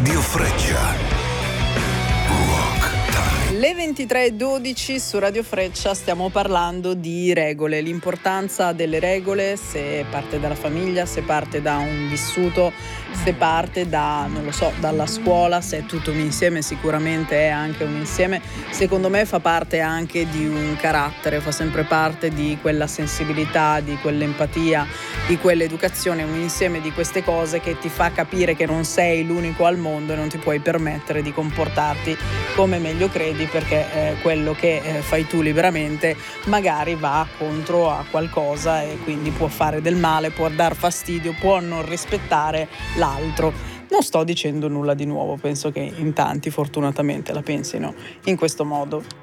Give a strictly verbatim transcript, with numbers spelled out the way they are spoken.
Radio Freccia. Le ventitré e dodici su Radio Freccia stiamo parlando di regole, l'importanza delle regole, se parte dalla famiglia, se parte da un vissuto, se parte da, non lo so, dalla scuola, se è tutto un insieme, sicuramente è anche un insieme. Secondo me fa parte anche di un carattere, fa sempre parte di quella sensibilità, di quell'empatia, di quell'educazione, un insieme di queste cose che ti fa capire che non sei l'unico al mondo e non ti puoi permettere di comportarti come meglio credi, perché eh, quello che eh, fai tu liberamente magari va contro a qualcosa e quindi può fare del male, può dar fastidio, può non rispettare l'altro. Non sto dicendo nulla di nuovo, penso che in tanti fortunatamente la pensino in questo modo.